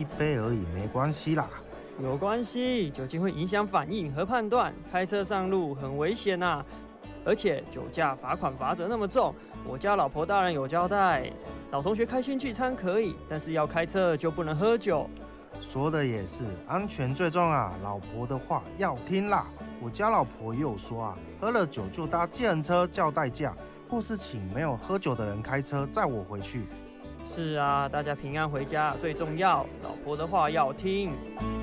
飞而已，没关系啦。 有关系，酒精会影响反应和判断，开车上路很危险呐。而且酒驾罚款罚则那么重，我家老婆大人有交代，老同学开心聚餐可以，但是要开车就不能喝酒。 说的也是，安全最重啊，老婆的话要听啦。我家老婆也有说啊，喝了酒就搭计程车叫代驾，或是请没有喝酒的人开车载我回去。 是啊，大家平安回家最重要，老婆的话要听。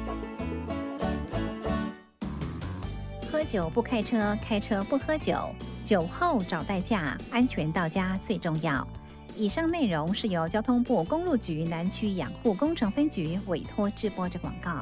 喝酒不开车，开车不喝酒，酒后找代驾，安全到家最重要。以上内容是由交通部公路局南区养护工程分局委托制播的广告。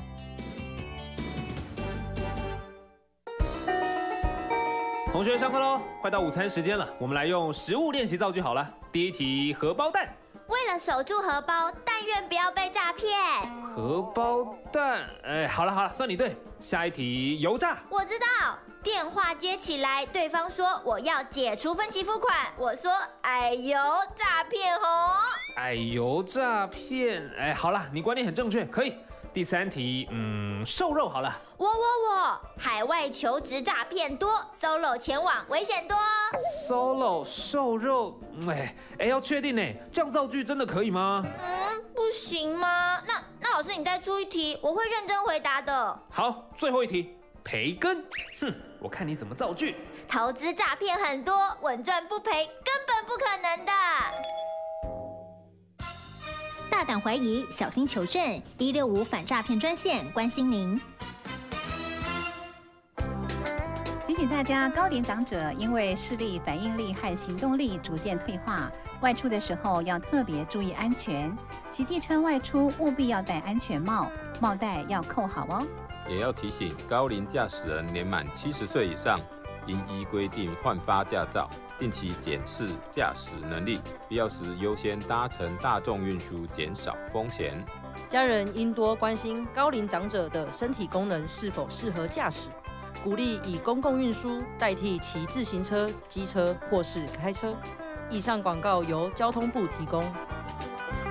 同学上课喽，快到午餐时间了，我们来用实物练习造句好了。第一题，荷包蛋。 为了守住荷包，但愿不要被诈骗。 荷包蛋，好了，算你对。下一题，油炸。 我知道，电话接起来，对方说我要解除分期付款，我说哎呦，诈骗哦。 哎呦，诈骗，好了，你观念很正确，可以。第三题，瘦肉好了。 我，海外求职诈骗多 ，solo 前往危险多。 solo 瘦肉，要确定呢，这样造句真的可以吗？ 不行吗？那老师你再出一题，我会认真回答的。 好，最后一题，培根。我看你怎么造句。 投资诈骗很多，稳赚不赔根本不可能的。 大胆怀疑，小心求证，165反诈骗专线关心您。 提醒大家，高龄长者因为视力、反应力和行动力逐渐退化，外出的时候要特别注意安全。骑机车外出务必要戴安全帽，帽带要扣好哦。 也要提醒高龄驾驶人年满70岁以上，应依规定换发驾照，定期检视驾驶能力，必要时优先搭乘大众运输，减少风险。 家人应多关心高龄长者的身体功能是否适合驾驶，鼓励以公共运输代替骑自行车、机车或是开车。以上广告由交通部提供。